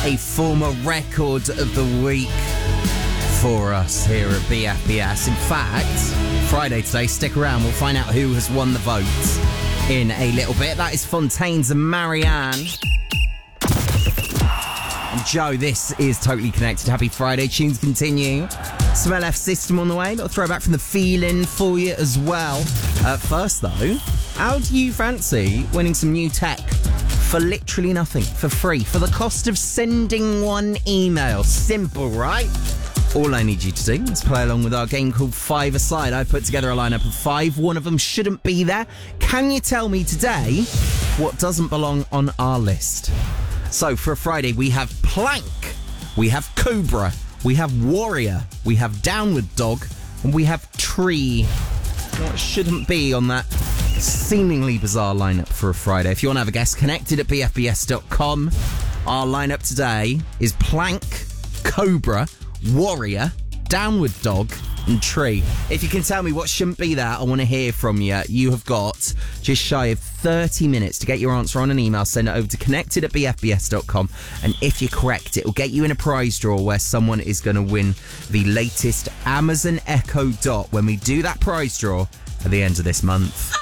a former record of the week for us here at BFBS. In fact, Friday today, stick around, we'll find out who has won the vote in a little bit. That is Fontaines and Marianne. And Joe, this is Totally Connected. Happy Friday, tunes continue. Some LF System on the way, little throwback from the feeling for you as well. First though, how do you fancy winning some new tech for literally nothing, for free, for the cost of sending one email? Simple, right? All I need you to do is play along with our game called Five Aside. I've put together a lineup of 5. One of them shouldn't be there. Can you tell me today what doesn't belong on our list? So for Friday, we have Plank, we have Cobra, we have Warrior, we have Downward Dog, and we have Tree. What shouldn't be on that seemingly bizarre lineup for a Friday? If you want to have a guess, connected at bfbs.com. Our lineup today is Plank, Cobra, Warrior, Downward Dog, and Tree. If you can tell me what shouldn't be there, I want to hear from you. You have got just shy of 30 minutes to get your answer on an email. Send it over to connected at bfbs.com. And if you're correct, it will get you in a prize draw where someone is going to win the latest Amazon Echo Dot when we do that prize draw at the end of this month.